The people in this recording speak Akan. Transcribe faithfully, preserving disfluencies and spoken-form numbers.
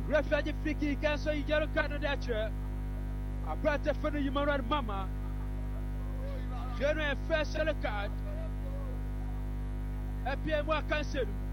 Refugee Fiki Cancer, Yellow Canada. I brought the funny human mama. General first card. Happy and more cancer.